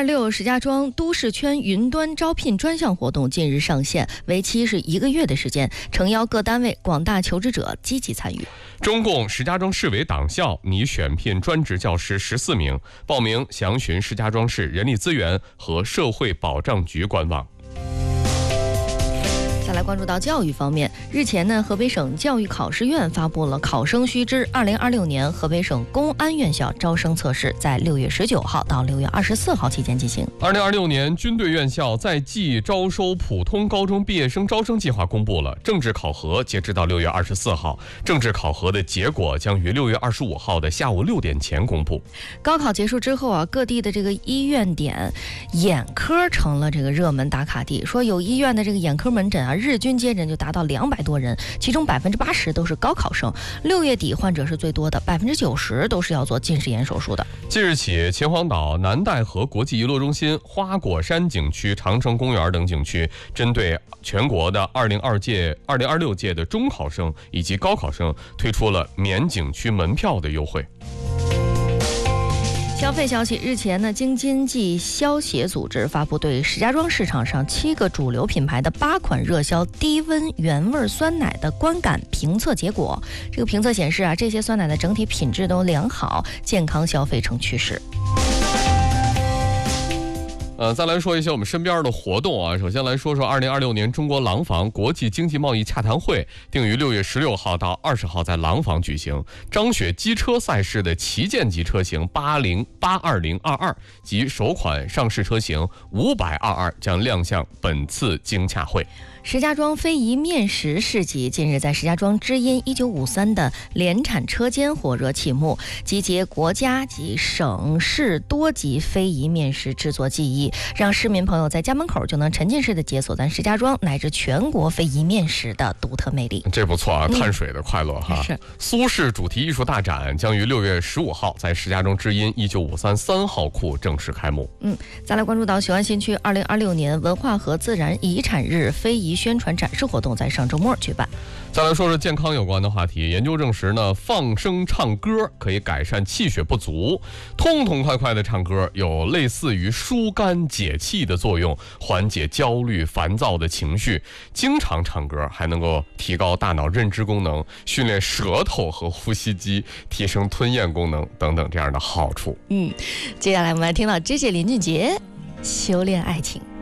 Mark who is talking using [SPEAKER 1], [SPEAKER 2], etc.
[SPEAKER 1] 2026石家庄都市圈云端招聘专项活动近日上线，为期是1个月的时间，诚邀各单位广大求职者积极参与。
[SPEAKER 2] 中共石家庄市委党校拟选聘专职教师14名，报名详询石家庄市人力资源和社会保障局官网。
[SPEAKER 1] 再来关注到教育方面，日前呢，河北省教育考试院发布了考生须知2026年河北省公安院校招生测试，在6月19号到6月24号期间进行。
[SPEAKER 2] 2026年军队院校在计招收普通高中毕业生招生计划公布了，政治考核截止到6月24号，政治考核的结果将于6月25号的下午6点前公布。
[SPEAKER 1] 高考结束之后啊，各地的这个医院点眼科成了这个热门打卡地，说有医院的这个眼科门诊啊，日均接诊就达到200多人，其中80%都是高考生。6月底患者是最多的，90%都是要做近视眼手术的。
[SPEAKER 2] 即日起，秦皇岛南戴河国际娱乐中心、花果山景区、长城公园等景区，针对全国的2026届的中考生以及高考生，推出了免景区门票的优惠。
[SPEAKER 1] 消费消息，日前呢，京津冀消协组织发布对石家庄市场上7个主流品牌的8款热销低温原味酸奶的观感评测结果。这个评测显示啊，这些酸奶的整体品质都良好，健康消费成趋势。
[SPEAKER 2] 再来说一些我们身边的活动啊。首先来说说2026年中国廊坊国际经济贸易洽谈会，定于6月16号到20号在廊坊举行。张雪机车赛事的旗舰级车型82022及首款上市车型522将亮相本次经洽会。
[SPEAKER 1] 石家庄非遗面食市集近日在石家庄知音1953的联产车间火热启幕，集结国家级、省市多级非遗面食制作技艺，让市民朋友在家门口就能沉浸式的解锁咱石家庄乃至全国非遗面食的独特魅力。
[SPEAKER 2] 这不错啊，碳水的快乐哈。
[SPEAKER 1] 是。
[SPEAKER 2] 苏式主题艺术大展将于6月15号在石家庄知音1953 3号库正式开幕。
[SPEAKER 1] 再来关注到雄安新区2026年文化和自然遗产日非遗宣传展示活动在上周末举办。
[SPEAKER 2] 再来说说健康有关的话题，研究证实呢，放声唱歌可以改善气血不足，痛痛快快的唱歌有类似于疏肝解气的作用，缓解焦虑烦躁的情绪。经常唱歌还能够提高大脑认知功能，训练舌头和呼吸肌，提升吞咽功能等等这样的好处。
[SPEAKER 1] 接下来我们来听到 JJ 林俊杰修炼爱情。